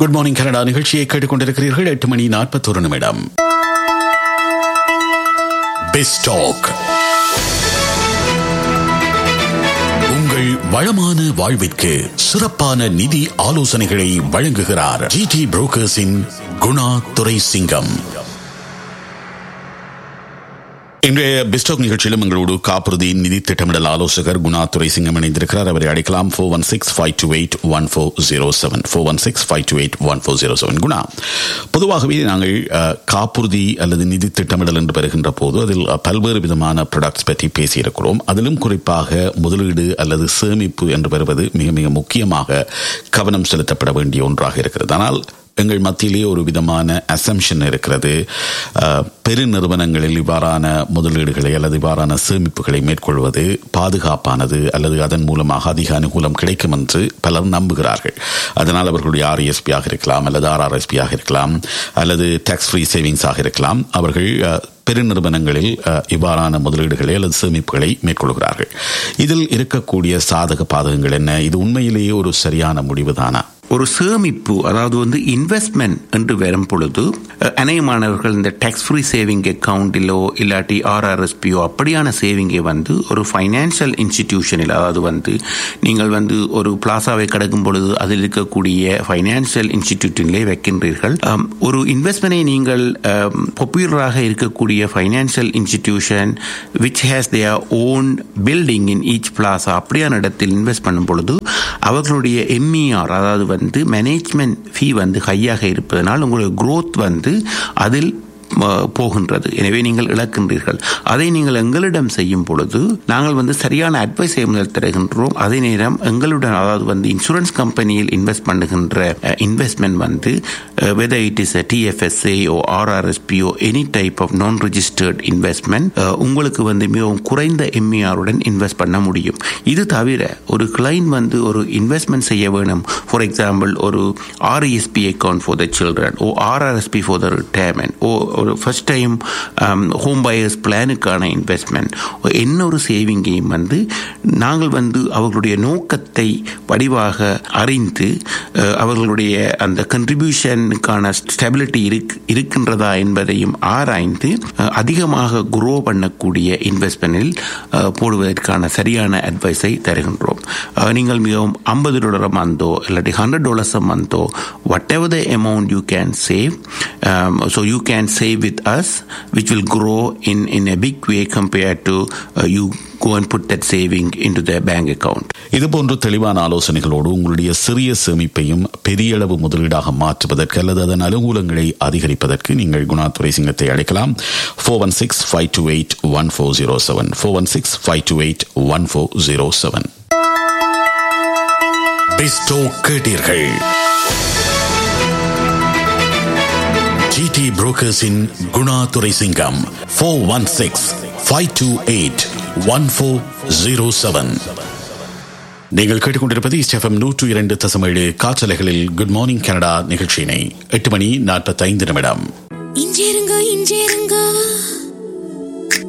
Good morning Canada நிகழ்ச்சியை கேட்டுக்கொண்டிருக்கிறீர்கள். 8:41. பெஸ்டாக் உங்கள் வளமான வாழ்விற்கு சிறப்பான நிதி ஆலோசனைகளை வழங்குகிறார் ஜிடி புரோக்கர்ஸின் குணா துரைசிங்கம். இன்றைய பெஸ்டாக் நிகழ்ச்சியிலும் எங்களோடு காப்புறுதி நிதி திட்டமிடல் ஆலோசகர் குணா துரைசிங்கம் இணைந்திருக்கிறார். அவரை அழைக்கலாம். 416-528-1407 416-528-1407. குணா, பொதுவாகவே நாங்கள் காப்புறுதி அல்லது நிதி திட்டமிடல் என்று பெறுகின்ற போது அதில் பல்வேறு விதமான ப்ராடக்ட்ஸ் பற்றி பேசியிருக்கிறோம். அதிலும் குறிப்பாக முதலீடு அல்லது சேமிப்பு என்று பெறுவது மிக மிக முக்கியமாக கவனம் செலுத்தப்பட வேண்டிய ஒன்றாக இருக்கிறது. ஆனால் எங்கள் மத்தியிலே ஒரு விதமான அசம்ஷன் இருக்கிறது. பெருநிறுவனங்களில் இவ்வாறான முதலீடுகளை அல்லது இவ்வாறான சேமிப்புகளை மேற்கொள்வது பாதுகாப்பானது அல்லது அதன் மூலமாக அதிக அனுகூலம் கிடைக்கும் என்று பலர் நம்புகிறார்கள். அதனால் அவர்களுடைய RESP-ஆக இருக்கலாம் அல்லது RRSP-ஆக இருக்கலாம் அல்லது டாக்ஸ் ஃப்ரீ சேவிங்ஸாக இருக்கலாம். அவர்கள் பெருநிறுவனங்களில் இவ்வாறான முதலீடுகளை அல்லது சேமிப்புகளை மேற்கொள்கிறார்கள். இதில் இருக்கக்கூடிய சாதக பாதகங்கள் என்ன? இது உண்மையிலேயே ஒரு சரியான முடிவுதானா? ஒரு சேமிப்பு, அதாவது இன்வெஸ்ட்மெண்ட் என்று வரும் பொழுது அநேகமானவர்கள் இந்த டாக்ஸ் ஃப்ரீ சேவிங் அக்கவுண்டிலோ இல்லாட்டி RRSP-யோ அப்படியான சேவிங்கை ஒரு ஃபைனான்சியல் இன்ஸ்டிடியூஷனில், அதாவது நீங்கள் ஒரு பிளாசாவை கடக்கும் பொழுது அதில் இருக்கக்கூடிய ஃபைனான்சியல் இன்ஸ்டிடியூட்டிலே வைக்கின்றீர்கள். ஒரு இன்வெஸ்ட்மெண்டை நீங்கள் பாப்புலராக இருக்கக்கூடிய financial institution which has their own building in each plaza அப்படியான இடத்தில் இன்வெஸ்ட் பண்ணும் பொழுது அவர்களுடைய MER, அதாவது மேனேஜ்மெண்ட் ஃபீ ஹையாக இருப்பதனால் உங்களுக்கு growth அதில் போகின்றது. எனவே நீங்கள் இழக்கின்றீர்கள். அதை நீங்கள் எங்களிடம் செய்யும் பொழுது நாங்கள் சரியான அட்வைஸை முதல் தருகின்றோம். அதே நேரம் எங்களுடன், அதாவது இன்சூரன்ஸ் கம்பெனியில் இன்வெஸ்ட் பண்ணுகின்ற investment whether it is a TFSA or RRSP or any type of non-registered investment, உங்களுக்கு மிகவும் குறைந்த MER-உடன் இன்வெஸ்ட் பண்ண முடியும். இது தவிர ஒரு கிளைண்ட் ஒரு இன்வெஸ்ட்மெண்ட் செய்ய வேணும், ஃபார் எக்ஸாம்பிள் ஒரு RESP account for the children or RRSP for the retirement or ஒரு first time home buyers பிளானுக்கான investment, என்ன ஒரு சேவிங்கையும் நாங்கள் அவர்களுடைய நோக்கத்தை வடிவாக அறிந்து அவர்களுடைய அந்த கண்ட்ரிபியூஷனுக்கான ஸ்டெபிலிட்டி இருக்கின்றதா என்பதையும் ஆராய்ந்து அதிகமாக குரோ பண்ணக்கூடிய இன்வெஸ்ட்மெண்டில் போடுவதற்கான சரியான அட்வைஸை தருகின்றோம். நீங்கள் மிகவும் $50 மந்தோ இல்லாட்டி $100 மந்தோ whatever the amount you can save, so you can save with us, which will grow in a big way compared to you go and put that saving into their bank account. இதுபோன்ற தெளிவான ஆலோசனைகளோடு உங்களுடைய சிறிய சேமிப்பையும் பெரிய அளவு முதலீடாக மாற்றுவதற்கு அல்லது அதன் அனுகூலங்களை அதிகரிப்பதற்கு நீங்கள் குணா துரைசிங்கத்தை அழைக்கலாம். 416-528-1407 416-528-1407. பெஸ்டாக் கேட்டீர்கள். ஜிடி புரோக்கர்ஸின் குணா துரைசிங்கம். 416-528-1407. நீங்கள் கேட்டுக்கொண்டிருப்பது FM 102.7 காற்றலைகளில் குட் மார்னிங் கனடா நிகழ்ச்சியினை. 8:45. இஞ்சேருங்க